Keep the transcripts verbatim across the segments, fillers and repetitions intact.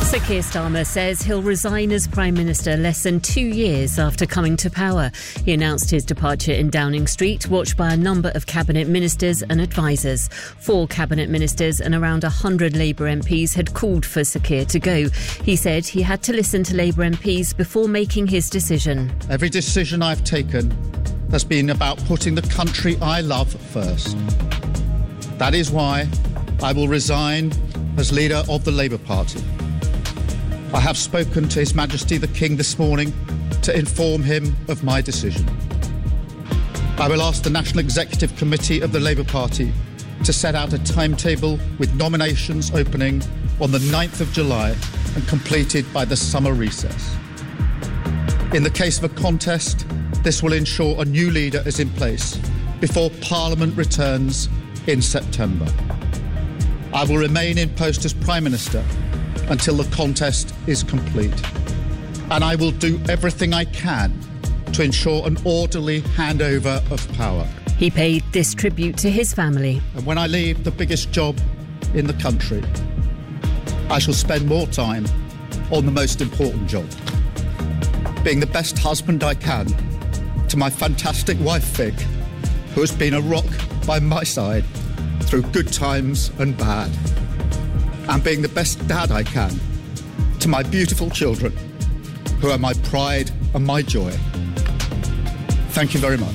Sir Keir Starmer says he'll resign as Prime Minister less than two years after coming to power. He announced his departure in Downing Street, watched by a number of Cabinet Ministers and advisers. Four Cabinet Ministers and around one hundred Labour M Ps had called for Sir Keir to go. He said he had to listen to Labour M Ps before making his decision. Every decision I've taken has been about putting the country I love first. That is why I will resign as leader of the Labour Party. I have spoken to His Majesty the King this morning to inform him of my decision. I will ask the National Executive Committee of the Labour Party to set out a timetable with nominations opening on the ninth of July and completed by the summer recess. In the case of a contest, this will ensure a new leader is in place before Parliament returns in September. I will remain in post as Prime Minister until the contest is complete. And I will do everything I can to ensure an orderly handover of power. He paid this tribute to his family. And when I leave the biggest job in the country, I shall spend more time on the most important job, being the best husband I can to my fantastic wife, Vic, who has been a rock by my side through good times and bad, and being the best dad I can to my beautiful children, who are my pride and my joy. Thank you very much.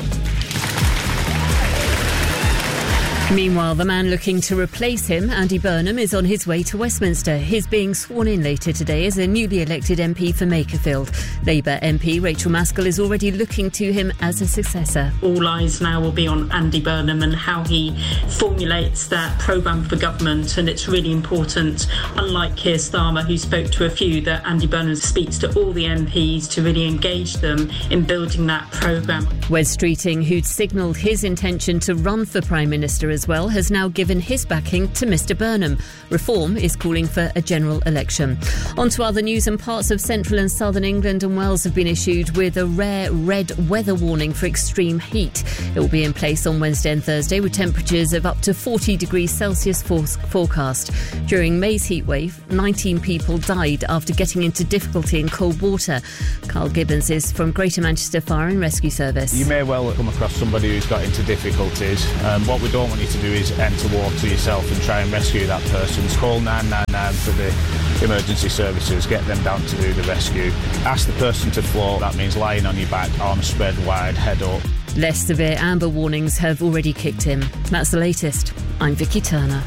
Meanwhile, the man looking to replace him, Andy Burnham, is on his way to Westminster. He's being sworn in later today as a newly elected M P for Makerfield. Labour M P Rachel Maskell is already looking to him as a successor. All eyes now will be on Andy Burnham and how he formulates that programme for government, and it's really important, unlike Keir Starmer, who spoke to a few, that Andy Burnham speaks to all the M Ps to really engage them in building that programme. Wes Streeting, who'd signalled his intention to run for Prime Minister as well, has now given his backing to Mr Burnham. Reform is calling for a general election. On to other news, and parts of central and southern England and Wales have been issued with a rare red weather warning for extreme heat. It will be in place on Wednesday and Thursday with temperatures of up to forty degrees Celsius for- forecast. During May's heatwave, nineteen people died after getting into difficulty in cold water. Carl Gibbons is from Greater Manchester Fire and Rescue Service. You may well come across somebody who's got into difficulties. Um, what we don't want you to do is enter water yourself and try and rescue that person. Call nine nine nine for the emergency services, get them down to do the rescue. Ask the person to float, that means lying on your back, arms spread wide, head up. Less severe amber warnings have already kicked in. That's the latest. I'm Vicky Turner.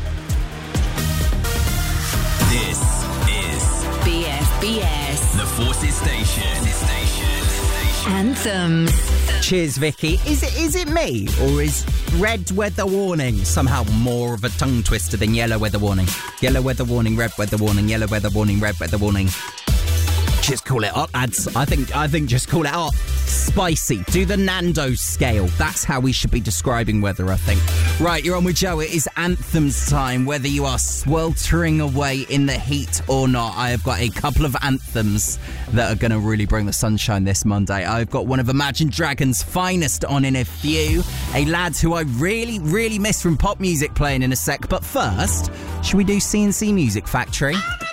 This is B F B S, the Forces Station. Anthems. Cheers, Vicky. Is it is it me, or is red weather warning somehow more of a tongue twister than yellow weather warning? Yellow weather warning, red weather warning, yellow weather warning, red weather warning. Just call it hot, lads. I think I think just call it hot. Spicy. Do the Nando's scale. That's how we should be describing weather, I think. Right, you're on with Joe. It is anthems time. Whether you are sweltering away in the heat or not, I have got a couple of anthems that are going to really bring the sunshine this Monday. I've got one of Imagine Dragons' finest on in a few. A lad who I really, really miss from pop music playing in a sec. But first, should we do C and C Music Factory?